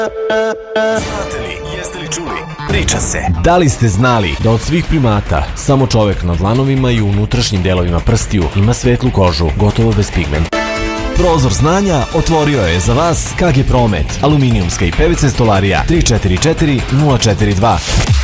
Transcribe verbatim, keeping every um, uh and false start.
Znate li, jeste li čuli? Priča se. Da li ste znali da od svih primata samo čovek na dlanovima i u unutrašnjim delovima prstiju ima svetlu kožu, gotovo bez pigmenta? Prozor znanja otvorio je za vas K G Promet, aluminijumska i P V C stolarija tri četiri četiri nula četiri dva.